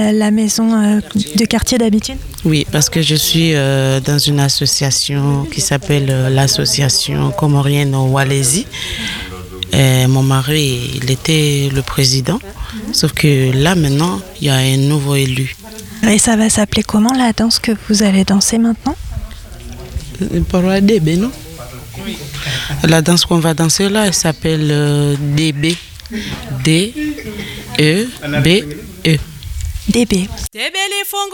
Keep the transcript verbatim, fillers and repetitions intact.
la, la maison euh, de quartier d'habitude? Oui, parce que je suis euh, dans une association qui s'appelle euh, l'association comorienne Walaisie. Et mon mari, il était le président, sauf que là maintenant, il y a un nouveau élu. Et ça va s'appeler comment la danse que vous allez danser maintenant? Non? La danse qu'on va danser là, elle s'appelle euh, D B. D E B E. D B.